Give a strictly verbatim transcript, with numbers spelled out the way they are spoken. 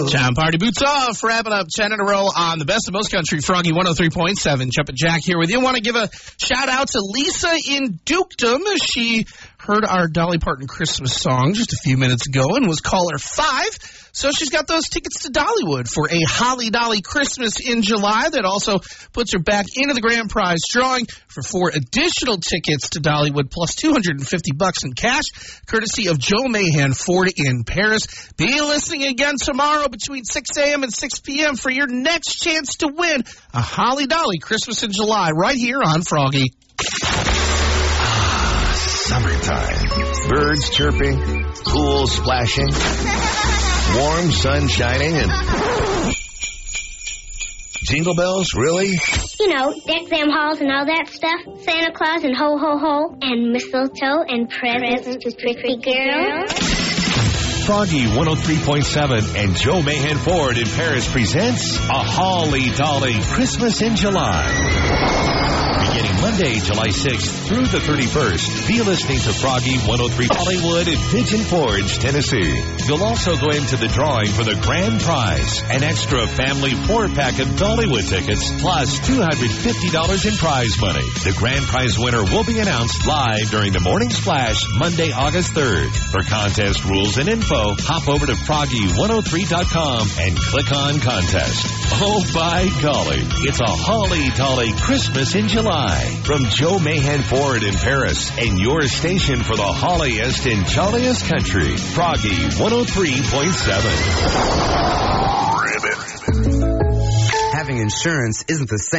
Town Party boots off, wrapping up ten in a row on the best of most country. Froggy one oh three point seven. Jumpin' Jack here with you. I want to give a shout out to Lisa in Dukedom. She heard our Dolly Parton Christmas song just a few minutes ago and was caller five. So she's got those tickets to Dollywood for a Holly Dolly Christmas in July. That also puts her back into the grand prize drawing for four additional tickets to Dollywood plus two hundred fifty bucks in cash, courtesy of Joe Mahan Ford in Paris. Be listening again tomorrow between six a.m. and six p.m. for your next chance to win a Holly Dolly Christmas in July right here on Froggy. Ah, summertime. Birds chirping, pool splashing. Warm sun shining and... Jingle bells, really? You know, deck them halls and all that stuff. Santa Claus and ho ho ho. And mistletoe and presents to pretty girls. Froggy one oh three point seven and Joe Mahan Ford in Paris presents a Holly Dolly Christmas in July. Beginning Monday, July sixth through the thirty-first, be listening to Froggy one oh three Hollywood in Pigeon Forge, Tennessee. You'll also go into the drawing for the grand prize, an extra family four-pack of Dollywood tickets, plus two hundred fifty dollars in prize money. The grand prize winner will be announced live during the Morning Splash, Monday, August third. For contest rules and info, hop over to froggy one oh three dot com and click on contest. Oh, by golly, it's a Holly Dolly Christmas in July. From Joe Mahan Ford in Paris and your station for the holliest and jolliest country, Froggy one oh three point seven. Having insurance isn't the same.